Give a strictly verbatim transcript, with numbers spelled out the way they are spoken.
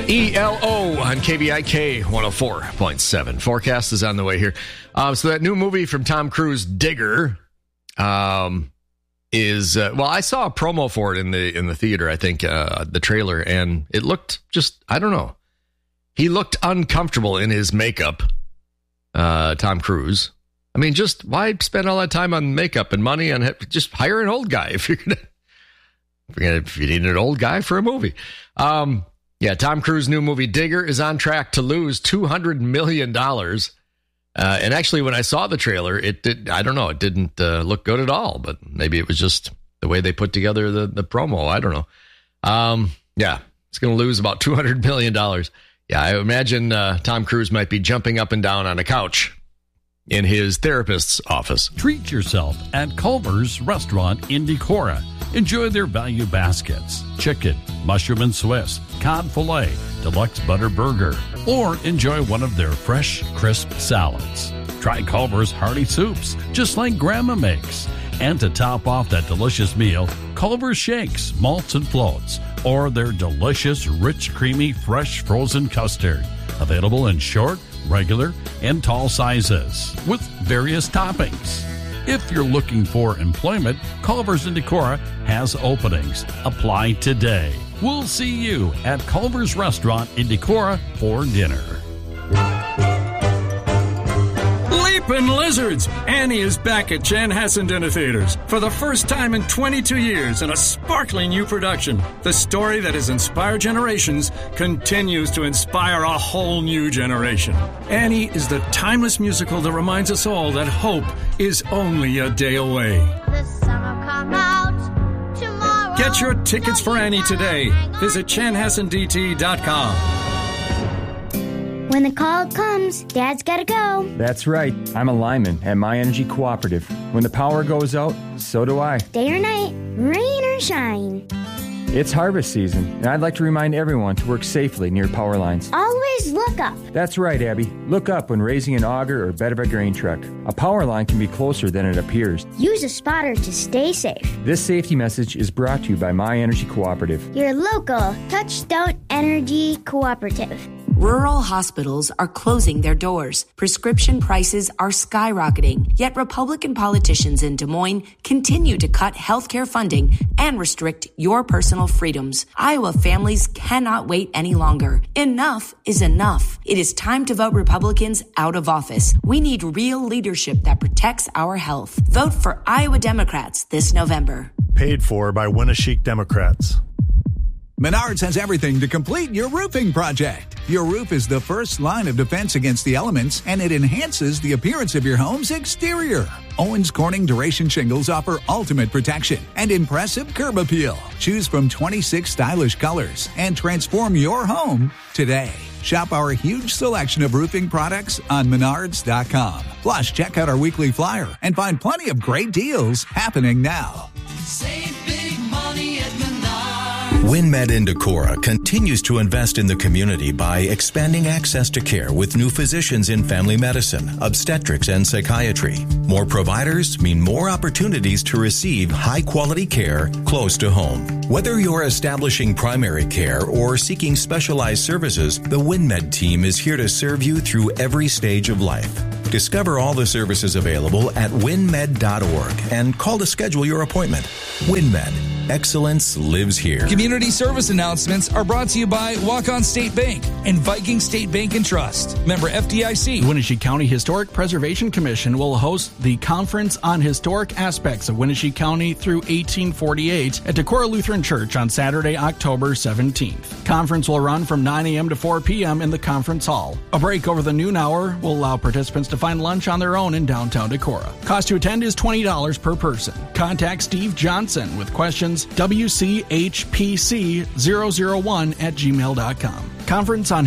E L O on K V I K one oh four point seven. Forecast is on the way here. Uh, so that new movie from Tom Cruise, Digger, um, is uh, well. I saw a promo for it in the in the theater. I think uh, the trailer, and it looked just I don't know. He looked uncomfortable in his makeup. Uh, Tom Cruise. I mean, just why spend all that time on makeup and money on it? Just hire an old guy if you're gonna. If, you're gonna, if you need an old guy for a movie. Um, yeah, Tom Cruise's new movie Digger is on track to lose two hundred million dollars. Uh, and actually, when I saw the trailer, it did. I don't know. It didn't uh, look good at all. But maybe it was just the way they put together the, the promo. I don't know. Um, yeah, it's going to lose about two hundred million dollars. Yeah, I imagine uh, Tom Cruise might be jumping up and down on a couch in his therapist's office. Treat yourself at Culver's Restaurant in Decorah. Enjoy their value baskets, chicken, mushroom and Swiss, cod filet, deluxe butter burger, or enjoy one of their fresh, crisp salads. Try Culver's hearty soups, just like Grandma makes. And to top off that delicious meal, Culver's shakes, malts and floats, or their delicious, rich, creamy, fresh frozen custard. Available in short, regular, and tall sizes, with various toppings. If you're looking for employment, Culver's in Decorah has openings. Apply today. We'll see you at Culver's Restaurant in Decorah for dinner. Leapin' Lizards! Annie is back at Chanhassen Dinner Theaters for the first time in twenty-two years in a sparkling new production. The story that has inspired generations continues to inspire a whole new generation. Annie is the timeless musical that reminds us all that hope is only a day away. The sun will come out tomorrow. Get your tickets for Annie today. Visit chanhassen d t dot com. When the call comes, Dad's gotta go. That's right. I'm a lineman at My Energy Cooperative. When the power goes out, so do I. Day or night, rain or shine. It's harvest season, and I'd like to remind everyone to work safely near power lines. Always look up. That's right, Abby. Look up when raising an auger or bed of a grain truck. A power line can be closer than it appears. Use a spotter to stay safe. This safety message is brought to you by My Energy Cooperative. Your local Touchstone Energy Cooperative. Rural hospitals are closing their doors. Prescription prices are skyrocketing, yet Republican politicians in Des Moines continue to cut healthcare funding and restrict your personal freedoms. Iowa families cannot wait any longer. Enough is enough. It is time to vote Republicans out of office. We need real leadership that protects our health. Vote for Iowa Democrats this November. Paid for by Winneshiek Democrats. Menards has everything to complete your roofing project. Your roof is the first line of defense against the elements, and it enhances the appearance of your home's exterior. Owens Corning Duration Shingles offer ultimate protection and impressive curb appeal. Choose from twenty-six stylish colors and transform your home today. Shop our huge selection of roofing products on menards dot com. Plus, check out our weekly flyer and find plenty of great deals happening now. Save big money at Menards. WinMed in Decorah continues to invest in the community by expanding access to care with new physicians in family medicine, obstetrics, and psychiatry. More providers mean more opportunities to receive high-quality care close to home. Whether you're establishing primary care or seeking specialized services, the WinMed team is here to serve you through every stage of life. Discover all the services available at winmed dot org and call to schedule your appointment. WinMed. Excellence lives here. Community service announcements are brought to you by Walk-On State Bank and Viking State Bank and Trust. Member F D I C. The Winneshiek County Historic Preservation Commission will host the Conference on Historic Aspects of Winneshiek County through eighteen forty-eight at Decorah Lutheran Church on Saturday, October seventeenth. Conference will run from nine a.m. to four p.m. in the conference hall. A break over the noon hour will allow participants to find lunch on their own in downtown Decorah. Cost to attend is twenty dollars per person. Contact Steve Johnson with questions W C H P C zero zero one at gmail dot com. Conference on